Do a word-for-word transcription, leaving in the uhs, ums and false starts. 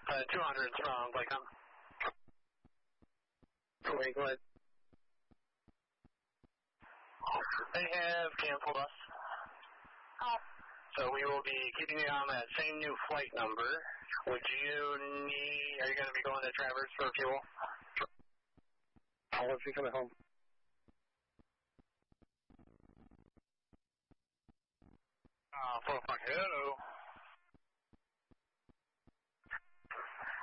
Uh, two hundred from Blaketon. Okay, go ahead. They have canceled us. Oh. So we will be keeping you on that same new flight number. Would you need, are you going to be going to Traverse for fuel? I'll let you come home. Uh, four o'clock. Hello.